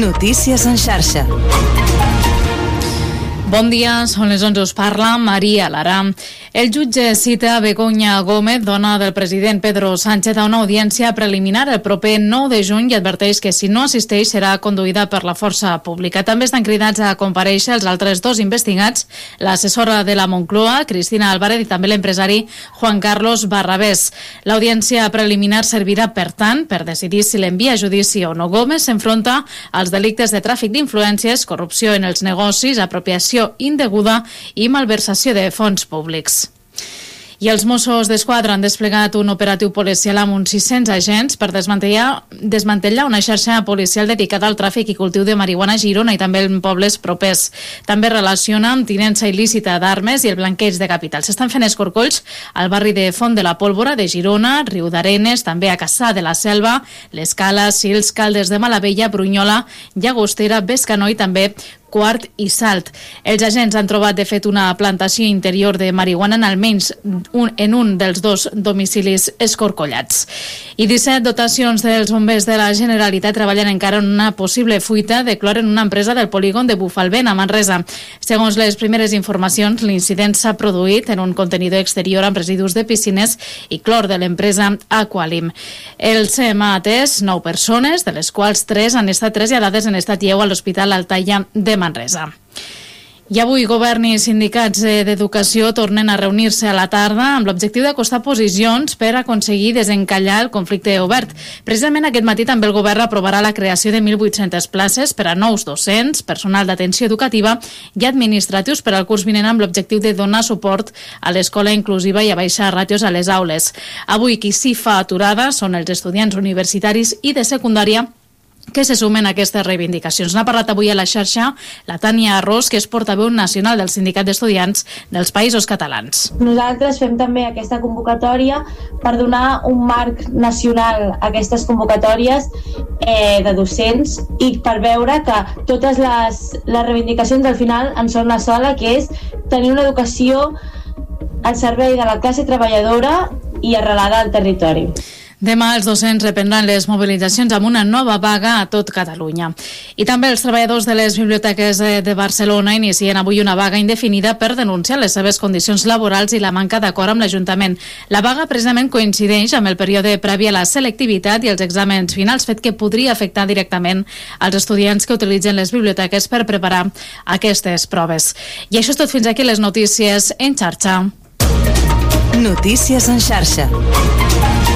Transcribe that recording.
Notícies en xarxa. Bon dia, són les 11, us parla Maria Lara. El jutge cita Begoña Gómez, dona del president Pedro Sánchez, a una audiència preliminar el proper 9 de juny i adverteix que si no assisteix serà conduïda per la força pública. També estan cridats a comparèixer els altres dos investigats, l'assessora de la Moncloa, Cristina Álvarez, i també l'empresari Juan Carlos Barrabés. L'audiència preliminar servirà, per tant, per decidir si l'envia a judici o no. Gómez s'enfronta als delictes de tràfic d'influències, corrupció en els negocis, apropiació indeguda i malversació de fons públics. I els Mossos d'Esquadra han desplegat un operatiu policial amb uns 600 agents per desmantellar una xarxa policial dedicada al tràfic i cultiu de marihuana a Girona i també en pobles propers. També relaciona amb tinença il·lícita d'armes i el blanqueig de capital. S'estan fent escorcolls al barri de Font de la Pólvora de Girona, Riudarenes, també a Cassà de la Selva, l'Escala, Sils, Caldes de Malavella, Brunyola, Llagostera, Bescanó i també Quart i Salt. Els agents han trobat de fet una plantació interior de marihuana en almenys en un dels dos domicilis escorcollats. I 17 dotacions dels bombers de la Generalitat treballen encara en una possible fuita de clor en una empresa del polígon de Bufalvent, a Manresa. Segons les primeres informacions, l'incident s'ha produït en un contenidor exterior amb residus de piscines i clor de l'empresa Aqualim. El SEM ha atès 9 persones, de les quals 3 han estat traslladades en estat lleu a l'Hospital Altaia de Manresa. I avui govern i sindicats d'educació tornen a reunir-se a la tarda amb l'objectiu d'acostar posicions per aconseguir desencallar el conflicte obert. Precisament aquest matí també el govern aprovarà la creació de 1.800 places per a nous docents, personal d'atenció educativa i administratius per al curs vinent amb l'objectiu de donar suport a l'escola inclusiva i a baixar ràtios a les aules. Avui qui s'hi fa aturada són els estudiants universitaris i de secundària que se sumen a aquestes reivindicacions. N'ha parlat avui a la xarxa la Tània Arròs, que és portaveu nacional del Sindicat d'Estudiants dels Països Catalans. Nosaltres fem també aquesta convocatòria per donar un marc nacional a aquestes convocatòries de docents i per veure que totes les reivindicacions al final en són una sola, que és tenir una educació al servei de la classe treballadora i arrelada al territori. Demà els docents reprendran les mobilitzacions amb una nova vaga a tot Catalunya. I també els treballadors de les biblioteques de Barcelona inicien avui una vaga indefinida per denunciar les seves condicions laborals i la manca d'acord amb l'Ajuntament. La vaga precisament coincideix amb el període previ a la selectivitat i els exàmens finals, fet que podria afectar directament als estudiants que utilitzen les biblioteques per preparar aquestes proves. I això és tot, fins aquí les notícies en xarxa. Notícies en xarxa.